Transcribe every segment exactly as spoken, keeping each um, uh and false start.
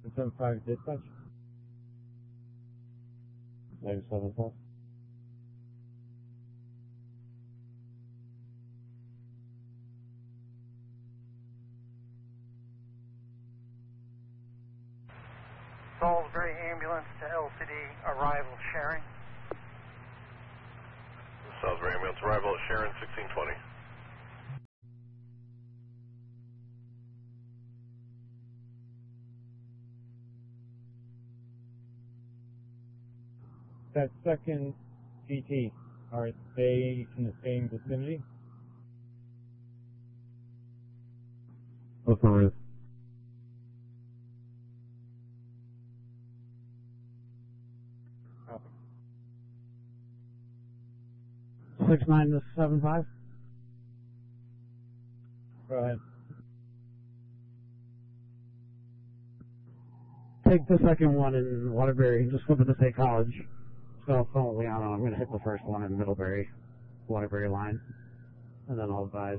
seven five dispatch. Negative seven five. Salisbury ambulance to L C D, arrival Sharon. Salisbury ambulance arrival at Sharon, sixteen twenty. That second P T, are they in the same vicinity? Affirmative. Copy. Six nine to seven five. Go ahead. Take the second one in Waterbury. Just flip it to State College. So phone with Liana. I'm going to hit the first one in Middlebury, Waterbury line, and then I'll advise.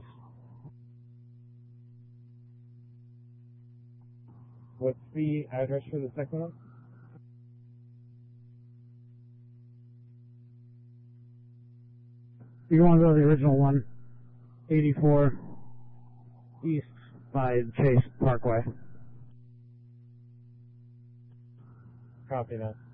What's the address for the second one? You want to go to the original one, eighty-four East by Chase Parkway. Copy that.